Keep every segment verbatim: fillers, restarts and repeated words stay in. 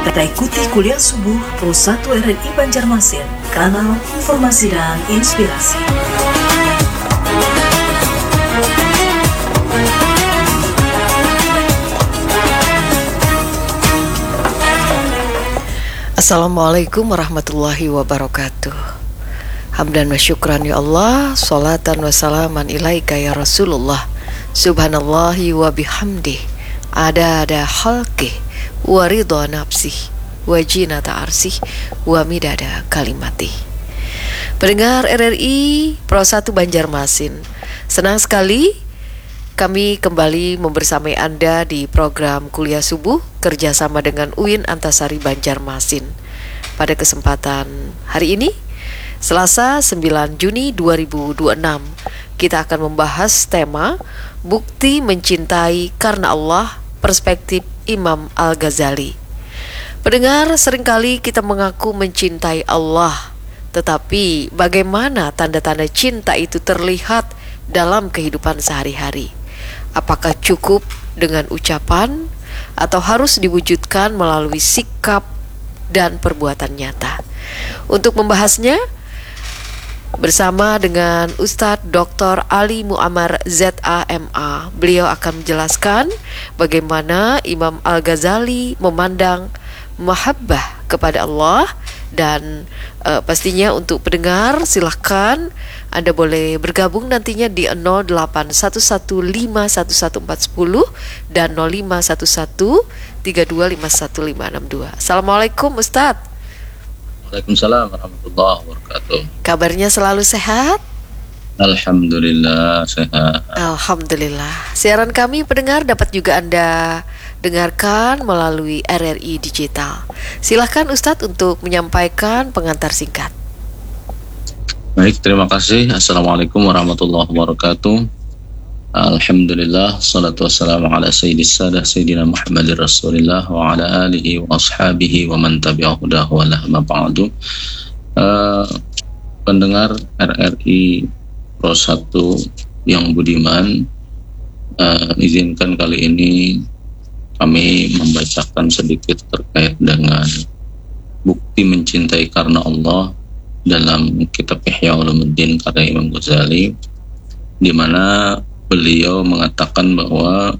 Kita ikuti kuliah subuh Pro satu R R I Banjarmasin, kanal informasi dan inspirasi. Assalamualaikum warahmatullahi wabarakatuh. Hamdan wa syukran ya Allah, salatan wa salaman ilaika ya Rasulullah. Subhanallahi wa bihamdih, adada khalqih, wa ridha nafsih, wa jinata arsih, wa midada kalimatih. Pendengar R R I Pro satu Banjarmasin, senang sekali kami kembali membersamai Anda di program Kuliah Subuh kerjasama dengan U I N Antasari Banjarmasin. Pada kesempatan hari ini, Selasa sembilan Juni dua ribu dua puluh enam, kita akan membahas tema Bukti Mencintai Karena Allah, perspektif Imam Al-Ghazali. Pendengar, seringkali kita mengaku mencintai Allah, tetapi bagaimana tanda-tanda cinta itu terlihat dalam kehidupan sehari-hari? Apakah cukup dengan ucapan atau harus diwujudkan melalui sikap dan perbuatan nyata? Untuk membahasnya bersama dengan Ustadz Doktor Ali Muammar Z A M A, beliau akan menjelaskan bagaimana Imam Al-Ghazali memandang mahabbah kepada Allah. Dan uh, pastinya untuk pendengar, silahkan Anda boleh bergabung nantinya di nol delapan satu satu lima satu satu empat satu nol dan nol lima satu satu tiga dua lima satu lima enam dua. Assalamualaikum Ustadz. Waalaikumsalam warahmatullahi wabarakatuh. Kabarnya selalu sehat? Alhamdulillah sehat. Alhamdulillah. Siaran kami pendengar dapat juga Anda dengarkan melalui R R I Digital. Silahkan Ustadz untuk menyampaikan pengantar singkat. Baik, terima kasih. Assalamualaikum warahmatullahi wabarakatuh. Alhamdulillah, salatu wassalamu ala sayyidis sadah sayyidina Muhammadir Rasulillah wa ala alihi wa ashabihi wa man tabi'ahu dahu wa lahma ba'du. uh, Pendengar R R I Pro satu yang budiman, uh, izinkan kali ini kami membacakan sedikit terkait dengan bukti mencintai karena Allah dalam kitab Ihya Ulumuddin karya Imam Ghazali, di mana beliau mengatakan bahwa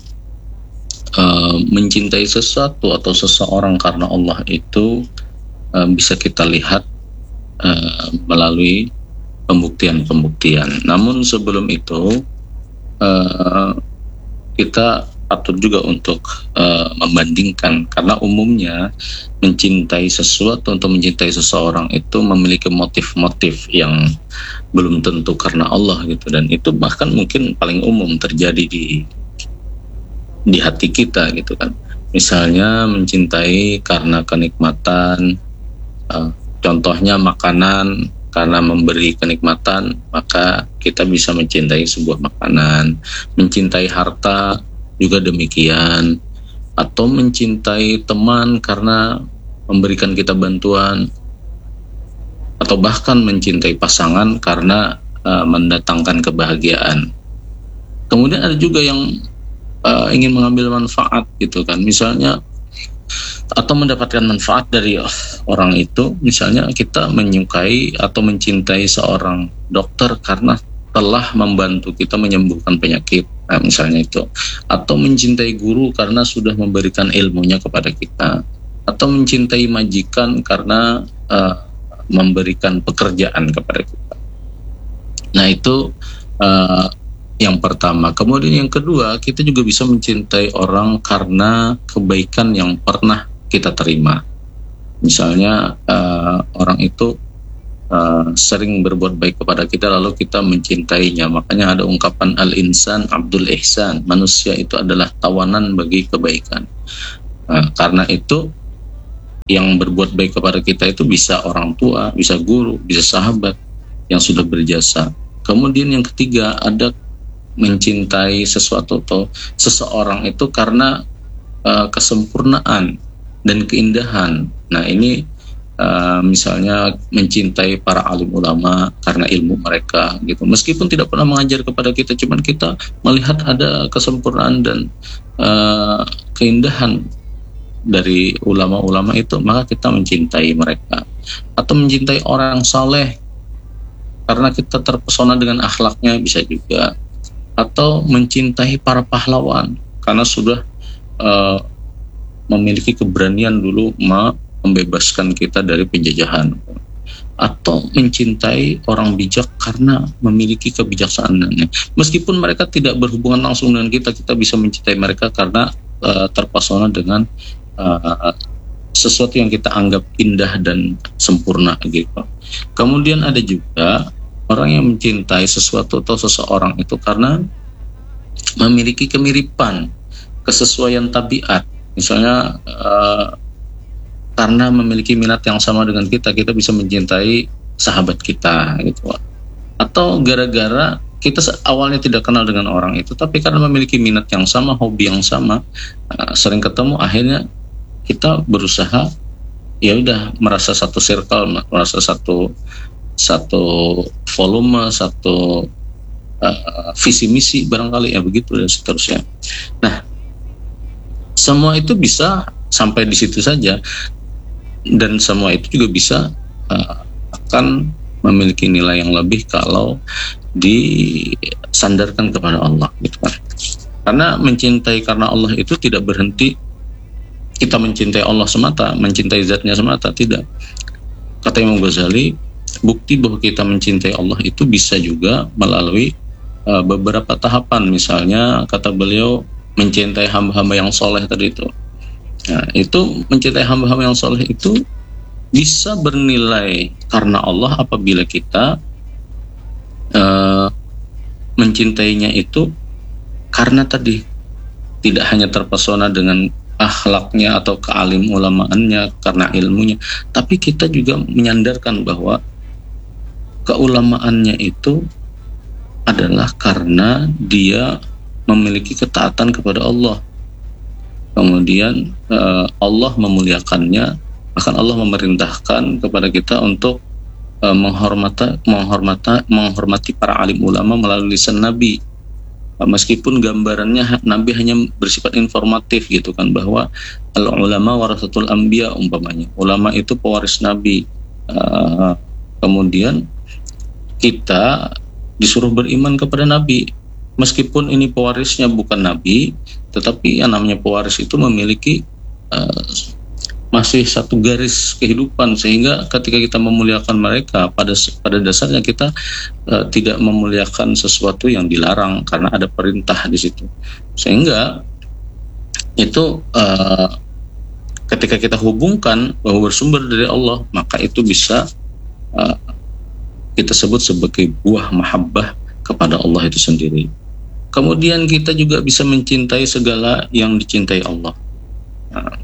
uh, mencintai sesuatu atau seseorang karena Allah itu uh, bisa kita lihat uh, melalui pembuktian-pembuktian. Namun sebelum itu uh, kita patut juga untuk uh, membandingkan, karena umumnya mencintai sesuatu atau mencintai seseorang itu memiliki motif-motif yang belum tentu karena Allah gitu, dan itu bahkan mungkin paling umum terjadi di di hati kita gitu kan. Misalnya mencintai karena kenikmatan, uh, contohnya makanan, karena memberi kenikmatan maka kita bisa mencintai sebuah makanan. Mencintai harta juga demikian, atau mencintai teman karena memberikan kita bantuan, atau bahkan mencintai pasangan karena uh, mendatangkan kebahagiaan. Kemudian ada juga yang uh, ingin mengambil manfaat gitu kan, misalnya, atau mendapatkan manfaat dari orang itu. Misalnya kita menyukai atau mencintai seorang dokter karena telah membantu kita menyembuhkan penyakit, nah, misalnya itu. Atau mencintai guru karena sudah memberikan ilmunya kepada kita, atau mencintai majikan karena uh, memberikan pekerjaan kepada kita. Nah itu uh, yang pertama. Kemudian yang kedua, kita juga bisa mencintai orang karena kebaikan yang pernah kita terima. Misalnya uh, orang itu Uh, sering berbuat baik kepada kita lalu kita mencintainya. Makanya ada ungkapan al-insan abdul ihsan, manusia itu adalah tawanan bagi kebaikan. Uh, karena itu yang berbuat baik kepada kita itu bisa orang tua, bisa guru, bisa sahabat yang sudah berjasa. Kemudian yang ketiga, ada mencintai sesuatu atau seseorang itu karena uh, kesempurnaan dan keindahan. Nah ini Uh, misalnya mencintai para alim ulama karena ilmu mereka gitu, meskipun tidak pernah mengajar kepada kita, cuman kita melihat ada kesempurnaan dan uh, keindahan dari ulama-ulama itu, maka kita mencintai mereka. Atau mencintai orang saleh karena kita terpesona dengan akhlaknya, bisa juga. Atau mencintai para pahlawan karena sudah uh, memiliki keberanian dulu membebaskan kita dari penjajahan. Atau mencintai orang bijak karena memiliki kebijaksanaannya. Meskipun mereka tidak berhubungan langsung dengan kita, kita bisa mencintai mereka karena uh, terpesona dengan uh, sesuatu yang kita anggap indah dan sempurna gitu. Kemudian ada juga orang yang mencintai sesuatu atau seseorang itu karena memiliki kemiripan, kesesuaian tabiat. Misalnya uh, karena memiliki minat yang sama dengan kita, kita bisa mencintai sahabat kita gitu. Atau gara-gara kita awalnya tidak kenal dengan orang itu, tapi karena memiliki minat yang sama, hobi yang sama, uh, sering ketemu, akhirnya kita berusaha ya udah merasa satu circle, merasa satu satu volume, satu uh, visi misi barangkali, ya begitu dan seterusnya. Nah, semua itu bisa sampai di situ saja, dan semua itu juga bisa uh, akan memiliki nilai yang lebih kalau disandarkan kepada Allah gitu kan. Karena mencintai karena Allah itu tidak berhenti kita mencintai Allah semata, mencintai zatnya semata, tidak. Kata Imam Ghazali, bukti bahwa kita mencintai Allah itu bisa juga melalui uh, beberapa tahapan. Misalnya kata beliau, mencintai hamba-hamba yang soleh tadi itu. Nah, itu mencintai hamba-hamba yang soleh itu bisa bernilai karena Allah apabila kita uh, mencintainya itu karena tadi tidak hanya terpesona dengan akhlaknya atau kealim ulamaannya karena ilmunya, tapi kita juga menyandarkan bahwa keulamaannya itu adalah karena dia memiliki ketaatan kepada Allah. Kemudian uh, Allah memuliakannya, bahkan Allah memerintahkan kepada kita untuk uh, menghormati, menghormati, menghormati para alim ulama melalui lisan Nabi. Uh, meskipun gambarannya Nabi hanya bersifat informatif gitu kan, bahwa al ulama warasatul anbiya umpamanya. Ulama itu pewaris Nabi. Uh, kemudian kita disuruh beriman kepada Nabi. Meskipun ini pewarisnya bukan Nabi, tetapi yang namanya pewaris itu memiliki uh, masih satu garis kehidupan, sehingga ketika kita memuliakan mereka, pada pada dasarnya kita uh, tidak memuliakan sesuatu yang dilarang karena ada perintah di situ. Sehingga itu uh, ketika kita hubungkan bahwa bersumber dari Allah, maka itu bisa uh, kita sebut sebagai buah mahabbah kepada Allah itu sendiri. Kemudian kita juga bisa mencintai segala yang dicintai Allah. Nah,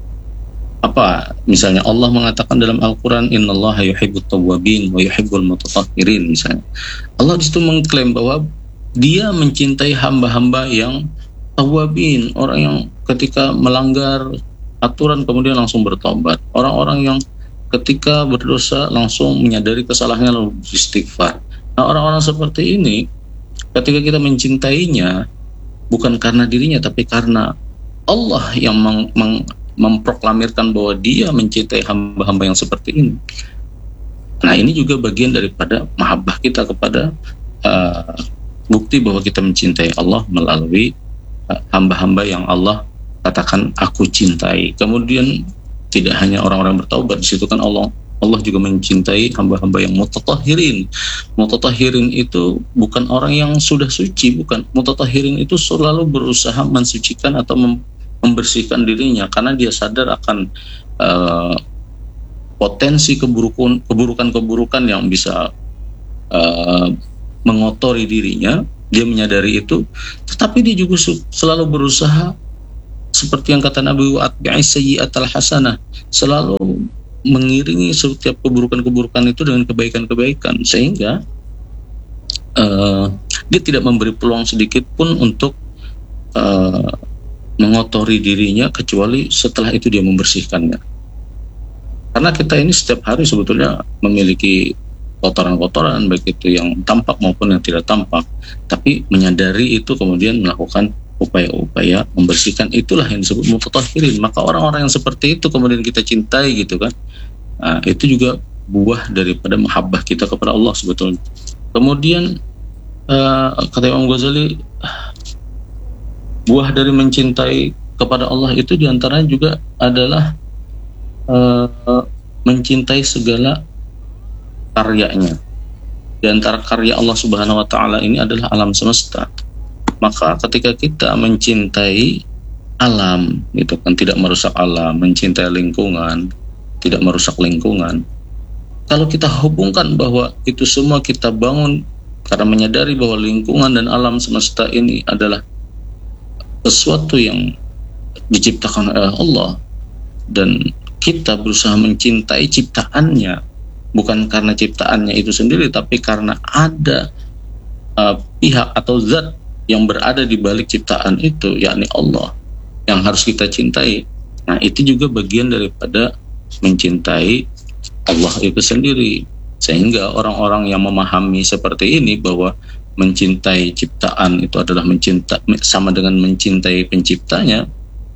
apa? Misalnya Allah mengatakan dalam Al-Quran, Innallaha yuhibbut tawwabin wa yuhibbul mutatahhirin misalnya. Allah disitu mengklaim bahwa Dia mencintai hamba-hamba yang tawwabin, orang yang ketika melanggar aturan kemudian langsung bertobat, orang-orang yang ketika berdosa langsung menyadari kesalahannya lalu beristighfar. Nah, orang-orang seperti ini ketika kita mencintainya bukan karena dirinya, tapi karena Allah yang meng, meng, memproklamirkan bahwa Dia mencintai hamba-hamba yang seperti ini. Nah, ini juga bagian daripada mahabbah kita kepada uh, bukti bahwa kita mencintai Allah melalui uh, hamba-hamba yang Allah katakan aku cintai. Kemudian tidak hanya orang-orang bertaubat, di situ kan Allah Allah juga mencintai hamba-hamba yang mutatahhirin. Mutatahhirin itu bukan orang yang sudah suci, bukan. Mutatahhirin itu selalu berusaha mensucikan atau mem- membersihkan dirinya karena dia sadar akan uh, potensi keburukan keburukan-keburukan yang bisa uh, mengotori dirinya. Dia menyadari itu, tetapi dia juga su- selalu berusaha seperti yang kata Nabi, wa'atbi'is sayyi'atal hasanah, selalu mengiringi setiap keburukan-keburukan itu dengan kebaikan-kebaikan, sehingga uh, dia tidak memberi peluang sedikit pun untuk uh, mengotori dirinya kecuali setelah itu dia membersihkannya. Karena kita ini setiap hari sebetulnya memiliki kotoran-kotoran, baik itu yang tampak maupun yang tidak tampak, tapi menyadari itu kemudian melakukan upaya-upaya membersihkan, itulah yang disebut mutahhirin. Maka orang-orang yang seperti itu kemudian kita cintai gitu kan, nah, itu juga buah daripada mahabbah kita kepada Allah sebetulnya. Kemudian uh, kata Imam Ghazali, buah dari mencintai kepada Allah itu diantaranya juga adalah uh, mencintai segala karyanya. Di antara karya Allah Subhanahu wa taala ini adalah alam semesta. Maka ketika kita mencintai alam, gitu kan, tidak merusak alam, mencintai lingkungan, tidak merusak lingkungan. Kalau kita hubungkan bahwa itu semua kita bangun karena menyadari bahwa lingkungan dan alam semesta ini adalah sesuatu yang diciptakan oleh Allah, dan kita berusaha mencintai ciptaannya, bukan karena ciptaannya itu sendiri, tapi karena ada uh, pihak atau zat yang berada di balik ciptaan itu, yakni Allah, yang harus kita cintai. Nah, itu juga bagian daripada mencintai Allah itu sendiri. Sehingga orang-orang yang memahami seperti ini, bahwa mencintai ciptaan itu adalah mencinta, sama dengan mencintai penciptanya,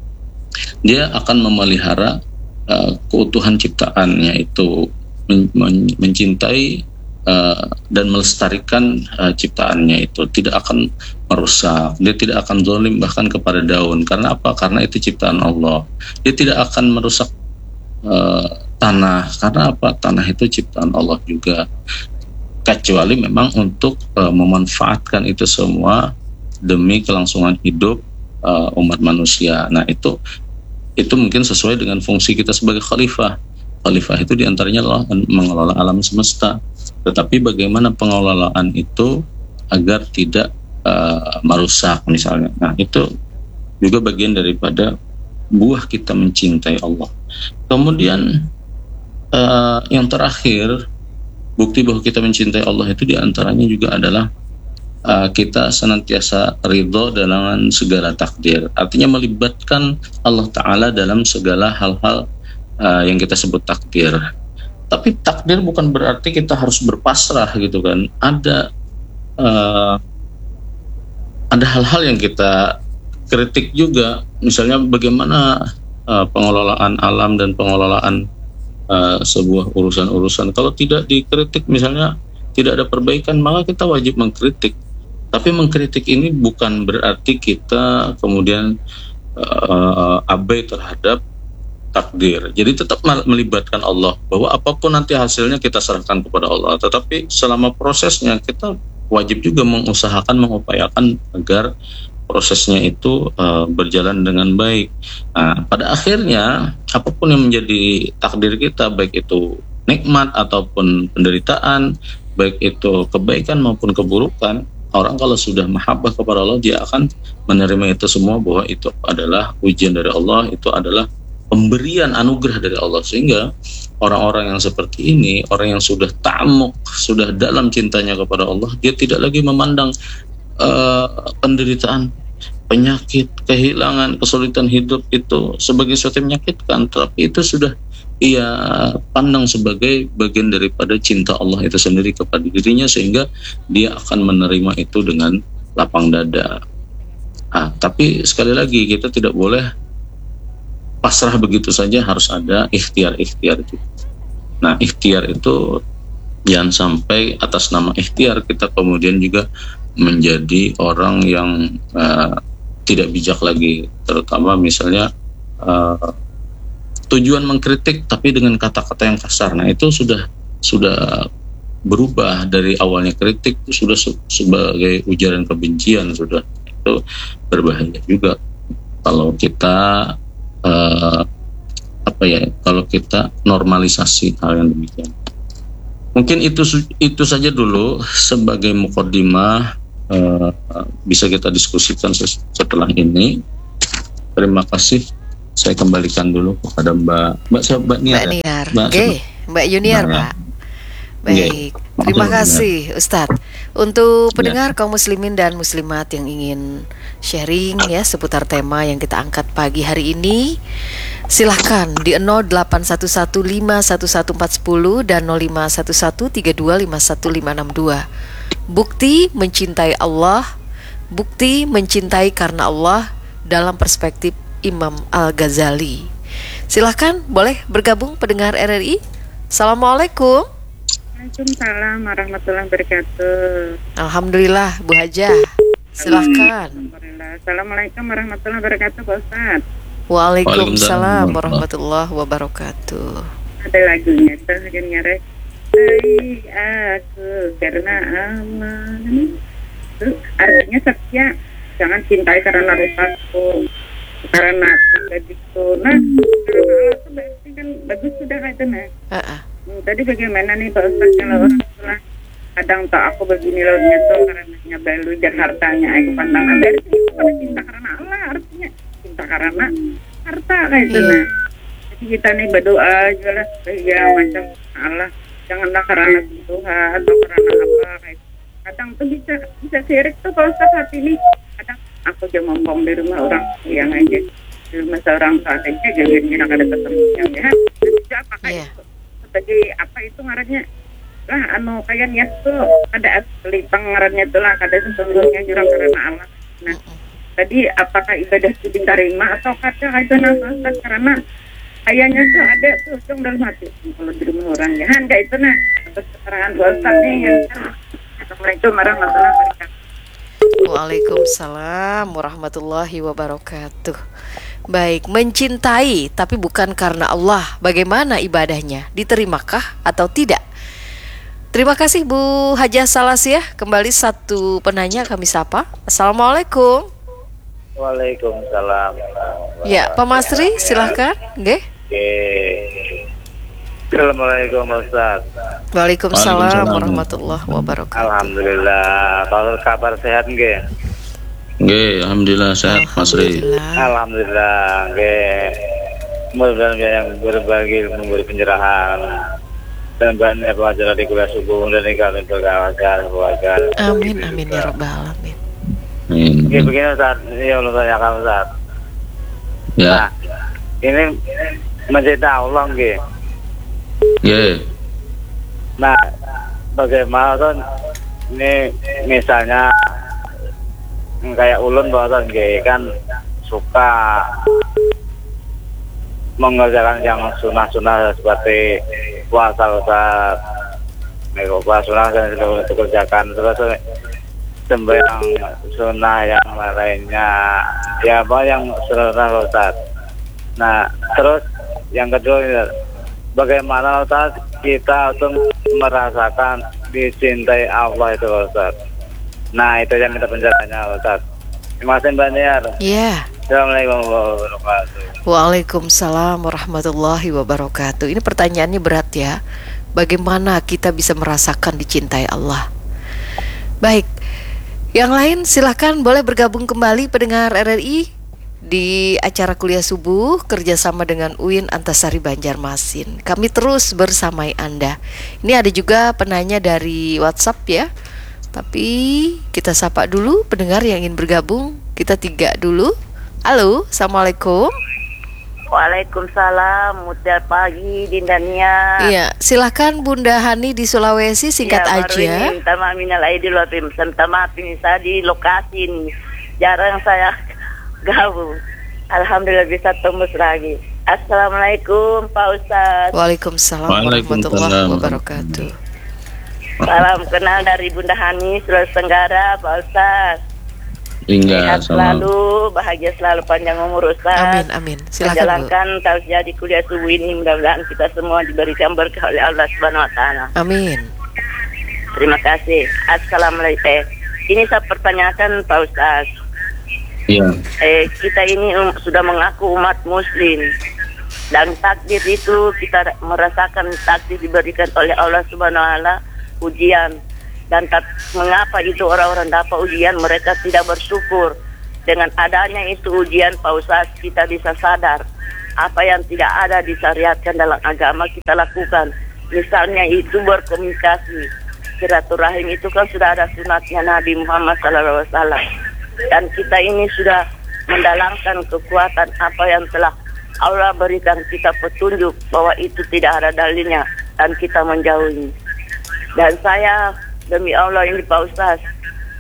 dia akan memelihara uh, keutuhan ciptaannya itu, men- men- mencintai uh, dan melestarikan uh, ciptaannya itu, tidak akan merusak, dia tidak akan zalim bahkan kepada daun. Karena apa? Karena itu ciptaan Allah. Dia tidak akan merusak uh, tanah. Karena apa? Tanah itu ciptaan Allah juga. Kecuali memang untuk uh, memanfaatkan itu semua demi kelangsungan hidup uh, umat manusia. Nah, itu itu mungkin sesuai dengan fungsi kita sebagai khalifah. Khalifah itu diantaranya adalah mengelola alam semesta. Tetapi bagaimana pengelolaan itu agar tidak Uh, merusak misalnya. Nah, itu juga bagian daripada buah kita mencintai Allah. Kemudian uh, yang terakhir, bukti bahwa kita mencintai Allah itu diantaranya juga adalah uh, kita senantiasa ridho dengan segala takdir. Artinya melibatkan Allah Ta'ala dalam segala hal-hal uh, yang kita sebut takdir. Tapi takdir bukan berarti kita harus berpasrah gitu kan. Ada uh, Ada hal-hal yang kita kritik juga, misalnya bagaimana uh, pengelolaan alam dan pengelolaan uh, sebuah urusan-urusan. Kalau tidak dikritik, misalnya tidak ada perbaikan, maka kita wajib mengkritik. Tapi mengkritik ini bukan berarti kita kemudian uh, abai terhadap takdir. Jadi tetap melibatkan Allah, bahwa apapun nanti hasilnya kita serahkan kepada Allah. Tetapi selama prosesnya kita wajib juga mengusahakan, mengupayakan agar prosesnya itu uh, berjalan dengan baik. Nah, pada akhirnya apapun yang menjadi takdir kita, baik itu nikmat ataupun penderitaan, baik itu kebaikan maupun keburukan, orang kalau sudah mahabbah kepada Allah, dia akan menerima itu semua, bahwa itu adalah ujian dari Allah, itu adalah pemberian anugerah dari Allah. Sehingga orang-orang yang seperti ini, orang yang sudah ta'amuk, sudah dalam cintanya kepada Allah, dia tidak lagi memandang uh, penderitaan, penyakit, kehilangan, kesulitan hidup itu sebagai sesuatu yang menyakitkan, tapi itu sudah ia pandang sebagai bagian daripada cinta Allah itu sendiri kepada dirinya, sehingga dia akan menerima itu dengan lapang dada. Ah, tapi sekali lagi kita tidak boleh pasrah begitu saja, harus ada ikhtiar-ikhtiar itu. Nah, ikhtiar itu jangan sampai atas nama ikhtiar kita kemudian juga menjadi orang yang uh, tidak bijak lagi, terutama misalnya uh, tujuan mengkritik tapi dengan kata-kata yang kasar. Nah, itu sudah sudah berubah dari awalnya kritik itu sudah se- sebagai ujaran kebencian, sudah itu berbahaya juga kalau kita Uh, apa ya kalau kita normalisasi hal yang demikian. Mungkin itu itu saja dulu sebagai mukaddimah, uh, bisa kita diskusikan setelah ini. Terima kasih. Saya kembalikan dulu kepada Mbak Mbak Mbak, Mbak Niar. Mbak Niar. Mbak, Oke, Mbak Yuniar, Mbak. Pak. Baik, terima kasih Ustadz. Untuk pendengar kaum muslimin dan muslimat yang ingin sharing ya seputar tema yang kita angkat pagi hari ini, silahkan di nol delapan satu satu lima satu satu empat satu nol dan nol lima satu satu tiga dua lima satu lima enam dua. Bukti mencintai Allah Bukti mencintai karena Allah dalam perspektif Imam Al-Ghazali. Silahkan boleh bergabung pendengar R R I. Assalamualaikum. Waalaikumsalam warahmatullahi wabarakatuh. Alhamdulillah Bu Hajah. Silahkan. Assalamualaikum warahmatullahi wabarakatuh Pak Ustaz. Waalaikumsalam warahmatullahi wabarakatuh. Ada lagunya tuh yang nyarek. Hai aku karena aman. Itu artinya setia, jangan cintai karena rupaku, karena pribadiku. Nah, karena Allah itu berarti kan bagus sudah itu nah. Uh-uh. Hmm, tadi bagaimana nih Pak Ustaz kalau orang tua kadang tak aku begini loh tuh karena balu dan hartanya aku pandangan dari itu pada cinta karena Allah, artinya cinta karena harta kayak itu nah. Jadi kita nih berdoa aja lah ya macam Allah, janganlah karena Tuhan atau karena apa kayak itu. Kadang tuh bisa bisa sirik tuh Pak Ustaz hati ini. Kadang aku aja ngomong di rumah orang yang aja di rumah seorang saat aja jangan jangan ada ketemu yang ya. Jadi apa kayak Yeah. itu sebagai apa itu ngarannya lah anu kayak niat tuh ada asli pengarannya tuh lah kada sesungguhnya jurang karena Allah. Nah tadi apakah ibadah itu diterima atau kata itu nafas karena kayaknya tuh ada tuh cung dalam hati kalau di rumah orang ya kan kayak itu nah atas keterangan Bu Ustaz nih yang Assalamualaikum warahmatullahi wabarakatuh. Waalaikumsalam warahmatullahi wabarakatuh. Baik, mencintai tapi bukan karena Allah. Bagaimana ibadahnya? Diterimakah atau tidak? Terima kasih Bu Hajah Salasiah. Kembali satu penanya kami sapa. Assalamualaikum. Waalaikumsalam. Ya, Pak Masri silahkan. Nggih. Oke. Assalamualaikum Ustaz. Waalaikumsalam Waalaikumsalam. warahmatullahi wabarakatuh. Alhamdulillah. Kalau kabar sehat nggih? Nggih, alhamdulillah sehat Mas Ri. Alhamdulillah. Alhamdulillah nggih. Mudah-mudahan yang berbagi memberi pencerahan dan banyak pelajaran di kuliah subuh dan di kalian berkawasan keluarga. Amin amin ya rabbal alamin. Amin. Oke, begini Ustaz, ini yang tanyakan Ustaz. Ya, Nah, ini mencintai Allah nggih. nggih. Nah, bagaimana kan ini misalnya kayak ulun bahkan nggih kan suka mengerjakan yang sunnah-sunnah seperti puasa Ustaz. Nego puasa sunnah kan sudah dikerjakan terus sembahyang sunnah yang lainnya. Ya apa yang sunnah Ustaz. Nah, terus yang kedua bagaimana Ustaz kita untuk merasakan dicintai Allah itu Ustaz. Nah itu yang minta penjelasannya Ustaz. Terima kasih banyak. Ya. Assalamualaikum warahmatullahi wabarakatuh. Waalaikumsalam warahmatullahi wabarakatuh. Ini pertanyaannya berat ya. Bagaimana kita bisa merasakan dicintai Allah? Baik. Yang lain silahkan boleh bergabung kembali pendengar R R I di acara kuliah subuh kerjasama dengan U I N Antasari Banjarmasin. Kami terus bersamai Anda. Ini ada juga penanya dari WhatsApp ya. Tapi kita sapa dulu pendengar yang ingin bergabung. Kita tiga dulu. Halo, Assalamualaikum. Waalaikumsalam, mudah pagi Dindania. Iya, silahkan Bunda Hani di Sulawesi singkat ya, aja. Baru ini minta maaf minal aidin wal faizin. Minta maaf ini saya di lokasi ini. Jarang saya gabung. Alhamdulillah bisa tembus lagi. Assalamualaikum Pak Ustaz. Waalaikumsalam Waalaikumsalam. warahmatullahi wabarakatuh. Salam kenal dari Bunda Hani Sulawesi Tenggara Pak Ustaz. Hingga Sehat salam. selalu, bahagia selalu, panjang umur Ustaz. Amin amin. Silakan Bu. Menjalankan tausiah di kuliah subuh ini, mudah-mudahan kita semua diberikan berkah oleh Allah Subhanahu wa taala. Amin. Terima kasih. Assalamualaikum. Eh, ini saya pertanyakan Pak Ustaz. Iya. Eh, kita ini um, sudah mengaku umat Muslim dan takdir itu kita merasakan takdir diberikan oleh Allah Subhanahu wa taala ujian. Dan tak, mengapa itu orang-orang dapat ujian mereka tidak bersyukur. Dengan adanya itu ujian Pak Ustaz kita bisa sadar apa yang tidak ada disyariatkan dalam agama kita lakukan. Misalnya itu berkomunikasi, silaturahim itu kan sudah ada sunatnya Nabi Muhammad shallallahu alaihi wasallam. Dan kita ini sudah mendalamkan kekuatan apa yang telah Allah berikan kita petunjuk bahwa itu tidak ada dalilnya dan kita menjauhi. Dan saya demi Allah ini Pak Ustaz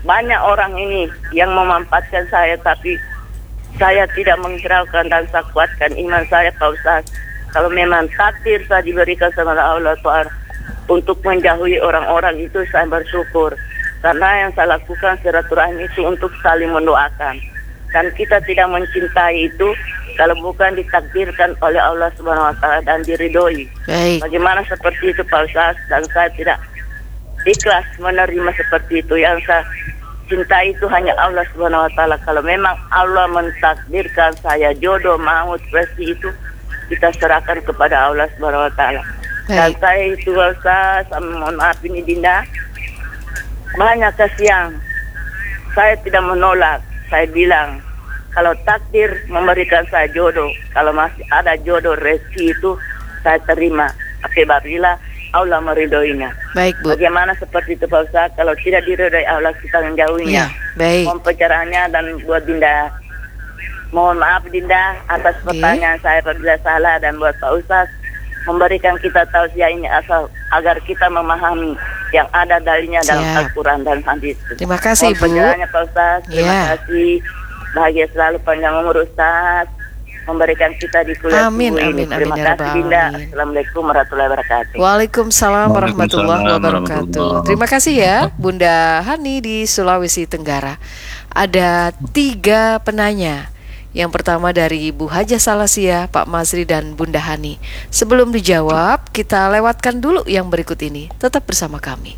banyak orang ini yang memanfaatkan saya, tapi saya tidak menghiraukan dan saya kuatkan iman saya, Pak Ustaz. Kalau memang takdir saya diberikan sama Allah Tuhan untuk menjauhi orang-orang itu, saya bersyukur. Karena yang saya lakukan silaturahmi itu untuk saling mendoakan. Dan kita tidak mencintai itu kalau bukan ditakdirkan oleh Allah Subhanahu Wa Taala dan diridhoi. Baik. Bagaimana seperti itu, Pak Ustaz? Dan saya tidak ikhlas menerima seperti itu. Yang saya cintai itu hanya Allah Subhanahu Wa Taala. Kalau memang Allah mentakdirkan saya jodoh, maut, rezeki itu kita serahkan kepada Allah Subhanahu Wa Taala. Dan saya itu, Pak Ustaz, mohon maaf ini Dinda, banyak kasihan. Saya tidak menolak. Saya bilang, kalau takdir memberikan saya jodoh, kalau masih ada jodoh rezeki itu, saya terima. Apabila Allah meridhoinya. Baik, Bu. Bagaimana seperti itu, Pak Ustaz? Kalau tidak diridhoi Allah, kita menjauhinya. Ya, baik. Mohon pencerahannya dan buat Dinda. Mohon maaf Dinda atas pertanyaan okay. saya apabila salah, dan buat Pak Ustaz memberikan kita tausiah ini asal agar kita memahami yang ada dalilnya dalam Al-Quran dan hadis. Terima kasih, Bu. Penjelasannya Pak Ustaz. Terima yeah. kasih. Bahagia selalu, panjang umur Ustaz, memberikan kita di kuliah amin, ini. Amin, Terima amin, kasih Dinda. Assalamualaikum warahmatullahi wabarakatuh. Waalaikumsalam warahmatullahi wabarakatuh. Terima kasih ya Bunda Hani di Sulawesi Tenggara. Ada tiga penanya. Yang pertama dari Bu Hajah Salasia, Pak Masri dan Bunda Hani. Sebelum dijawab, kita lewatkan dulu yang berikut ini. Tetap bersama kami.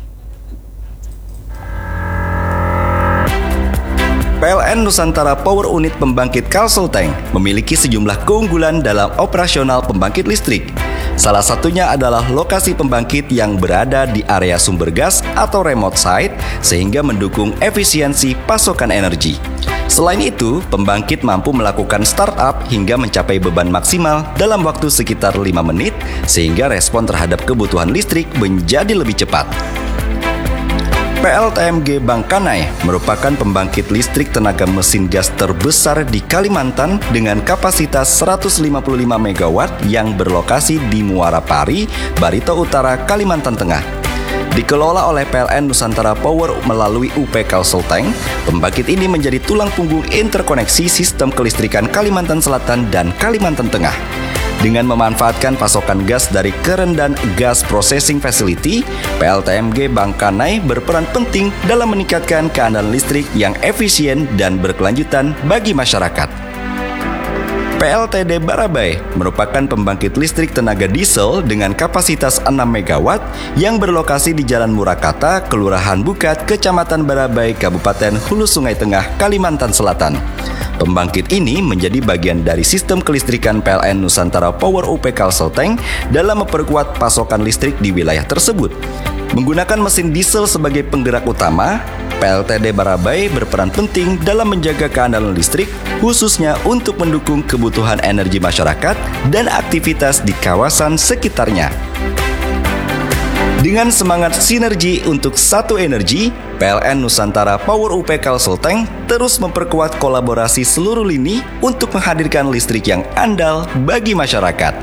P L N Nusantara Power Unit Pembangkit Kalselteng memiliki sejumlah keunggulan dalam operasional pembangkit listrik. Salah satunya adalah lokasi pembangkit yang berada di area sumber gas atau remote site sehingga mendukung efisiensi pasokan energi. Selain itu, pembangkit mampu melakukan startup hingga mencapai beban maksimal dalam waktu sekitar lima menit sehingga respon terhadap kebutuhan listrik menjadi lebih cepat. P L T M G Bangkanai merupakan pembangkit listrik tenaga mesin gas terbesar di Kalimantan dengan kapasitas seratus lima puluh lima megawatt yang berlokasi di Muara Pari, Barito Utara, Kalimantan Tengah. Dikelola oleh P L N Nusantara Power melalui U P Kalselteng, pembangkit ini menjadi tulang punggung interkoneksi sistem kelistrikan Kalimantan Selatan dan Kalimantan Tengah. Dengan memanfaatkan pasokan gas dari Kerendan Gas Processing Facility, P L T M G Bangkanai berperan penting dalam meningkatkan keandalan listrik yang efisien dan berkelanjutan bagi masyarakat. P L T D Barabai merupakan pembangkit listrik tenaga diesel dengan kapasitas enam megawatt yang berlokasi di Jalan Murakata, Kelurahan Bukat, Kecamatan Barabai, Kabupaten Hulu Sungai Tengah, Kalimantan Selatan. Pembangkit ini menjadi bagian dari sistem kelistrikan P L N Nusantara Power U P Kalselteng dalam memperkuat pasokan listrik di wilayah tersebut. Menggunakan mesin diesel sebagai penggerak utama, P L T D Barabai berperan penting dalam menjaga keandalan listrik, khususnya untuk mendukung kebutuhan energi masyarakat dan aktivitas di kawasan sekitarnya. Dengan semangat sinergi untuk satu energi, P L N Nusantara Power U P Kalselteng terus memperkuat kolaborasi seluruh lini untuk menghadirkan listrik yang andal bagi masyarakat.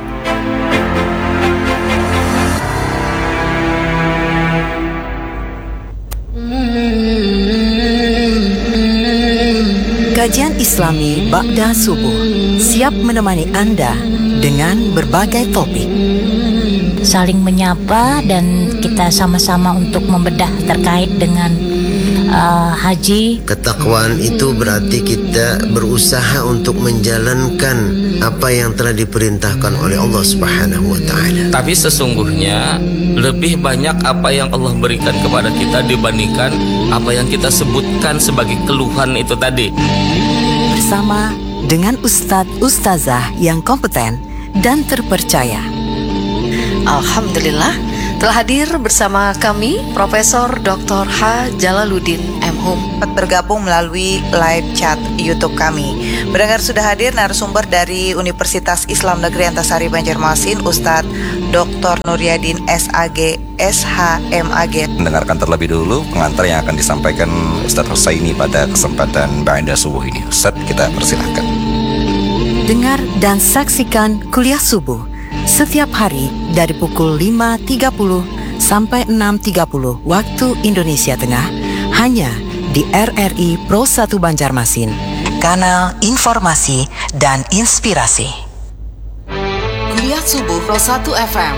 Kajian Islami Ba'da Subuh siap menemani Anda dengan berbagai topik. Saling menyapa dan kita sama-sama untuk membedah terkait dengan uh, haji. Ketakwaan itu berarti kita berusaha untuk menjalankan apa yang telah diperintahkan oleh Allah Subhanahu wa taala. Tapi sesungguhnya lebih banyak apa yang Allah berikan kepada kita dibandingkan apa yang kita sebutkan sebagai keluhan itu tadi. Bersama dengan Ustadz Ustazah yang kompeten dan terpercaya. Alhamdulillah telah hadir bersama kami Profesor Doktor H. Jalaluddin M Hum. Bergabung melalui live chat YouTube kami. Pendengar sudah hadir narasumber dari Universitas Islam Negeri Antasari Banjarmasin, Ustadz Doktor Nuryadin S A G S H M A G. Mendengarkan terlebih dulu pengantar yang akan disampaikan Ustadz Husaini pada kesempatan Ba'da Subuh ini. Ustadz, kita persilahkan. Dengar dan saksikan kuliah subuh setiap hari dari pukul lima tiga puluh sampai enam tiga puluh waktu Indonesia Tengah hanya di R R I Pro satu Banjarmasin, kanal informasi dan inspirasi. Kuliah Subuh Pro satu F M.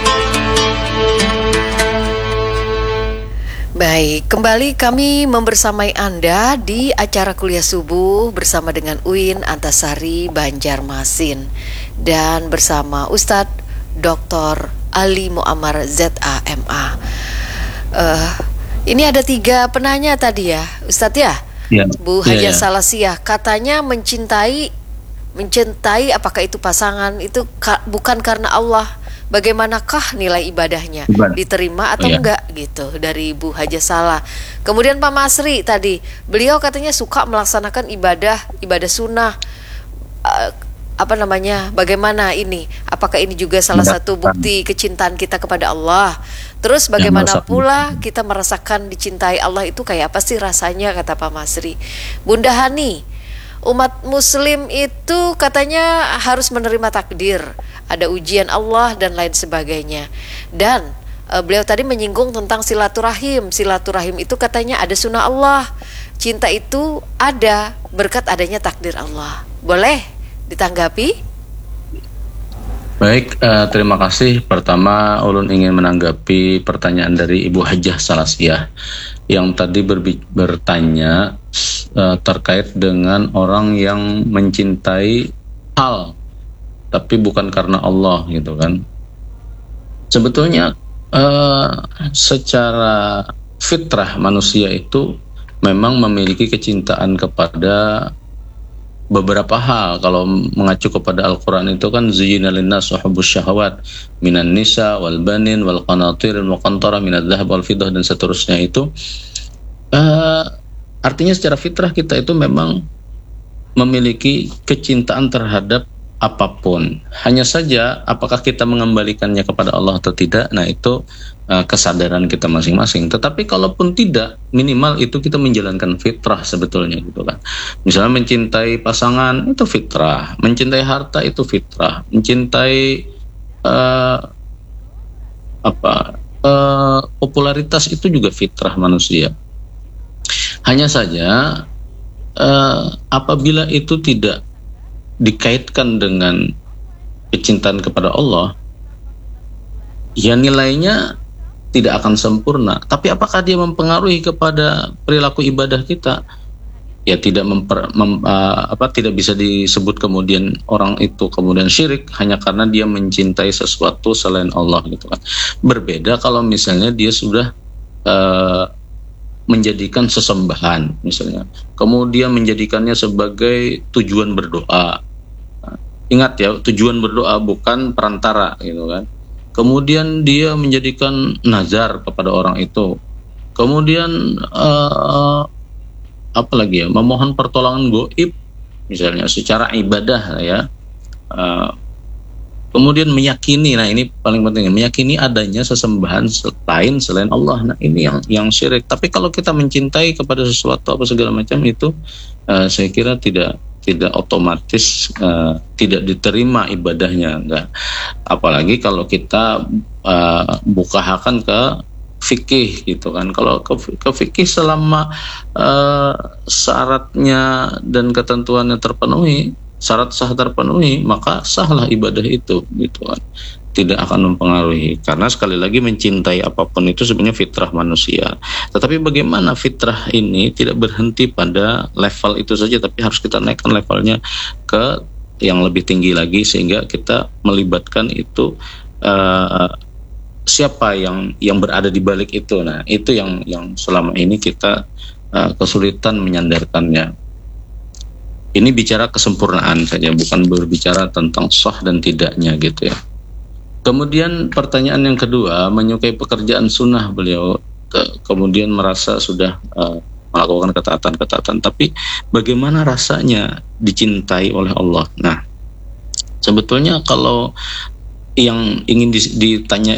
Baik, kembali kami membersamai Anda di acara Kuliah Subuh bersama dengan U I N Antasari Banjarmasin dan bersama Ustadz Doktor Ali Muammar Z A M A. Uh, ini ada tiga penanya tadi ya, Ustadz ya? Ya. Bu Haja ya, ya. Salasiah katanya mencintai, mencintai apakah itu pasangan itu ka, bukan karena Allah. Bagaimanakah nilai ibadahnya? Ibadah. Diterima atau Oh, iya. enggak gitu dari Bu Haja Salah. Kemudian Pak Masri tadi, beliau katanya suka melaksanakan ibadah, ibadah sunnah. Uh, apa namanya? Bagaimana ini? Apakah ini juga salah satu bukti kecintaan kita kepada Allah? Terus bagaimana pula kita merasakan dicintai Allah itu kayak apa sih rasanya, kata Pak Masri. Bunda Hani, umat muslim itu katanya harus menerima takdir, ada ujian Allah dan lain sebagainya. Dan e, beliau tadi menyinggung tentang silaturahim. Silaturahim itu katanya ada sunnah Allah. Cinta itu ada berkat adanya takdir Allah. Boleh ditanggapi? Baik, uh, terima kasih. Pertama, Ulun ingin menanggapi pertanyaan dari Ibu Hajah Salasiah yang tadi berbi- bertanya uh, terkait dengan orang yang mencintai hal tapi bukan karena Allah gitu kan. Sebetulnya uh, secara fitrah manusia itu memang memiliki kecintaan kepada beberapa hal. Kalau mengacu kepada Al-Quran itu kan zuyyina linnas hubbus syahawat minan nisa wal banin wal qanatiril muqantara minadz dzahab wal fiddah dan seterusnya itu uh, artinya secara fitrah kita itu memang memiliki kecintaan terhadap apapun. Hanya saja apakah kita mengembalikannya kepada Allah atau tidak, nah itu uh, kesadaran kita masing-masing. Tetapi kalaupun tidak, minimal itu kita menjalankan fitrah sebetulnya gitu kan. Misalnya mencintai pasangan itu fitrah, mencintai harta itu fitrah, mencintai uh, apa uh, popularitas itu juga fitrah manusia. Hanya saja uh, apabila itu tidak dikaitkan dengan kecintaan kepada Allah, ya nilainya tidak akan sempurna. Tapi apakah dia mempengaruhi kepada perilaku ibadah kita? Ya tidak memper, mem, uh, apa tidak bisa disebut kemudian orang itu kemudian syirik hanya karena dia mencintai sesuatu selain Allah gitu kan. Berbeda kalau misalnya dia sudah uh, menjadikan sesembahan misalnya, kemudian menjadikannya sebagai tujuan berdoa. Ingat ya, tujuan berdoa bukan perantara gitu kan. Kemudian dia menjadikan nazar kepada orang itu. Kemudian uh, apa lagi ya, memohon pertolongan gaib misalnya secara ibadah ya. Uh, kemudian meyakini, nah ini paling penting, meyakini adanya sesembahan lain selain Allah. Nah ini yang yang syirik. Tapi kalau kita mencintai kepada sesuatu apa segala macam itu, uh, saya kira tidak tidak otomatis uh, tidak diterima ibadahnya, enggak. Apalagi kalau kita uh, bukahakan ke fikih gitu kan. Kalau ke, ke fikih selama uh, syaratnya dan ketentuannya terpenuhi, syarat sah terpenuhi, maka sahlah ibadah itu gitu kan. Tidak akan mempengaruhi, karena sekali lagi mencintai apapun itu sebenarnya fitrah manusia. Tetapi bagaimana fitrah ini tidak berhenti pada level itu saja, tapi harus kita naikkan levelnya ke yang lebih tinggi lagi sehingga kita melibatkan itu uh, siapa yang yang berada di balik itu. Nah itu yang yang selama ini kita uh, kesulitan menyandarkannya. Ini bicara kesempurnaan saja, bukan berbicara tentang sah dan tidaknya gitu ya. Kemudian pertanyaan yang kedua, menyukai pekerjaan sunnah beliau, ke, kemudian merasa sudah uh, melakukan ketaatan-ketaatan, tapi bagaimana rasanya dicintai oleh Allah? Nah, sebetulnya kalau yang ingin ditanya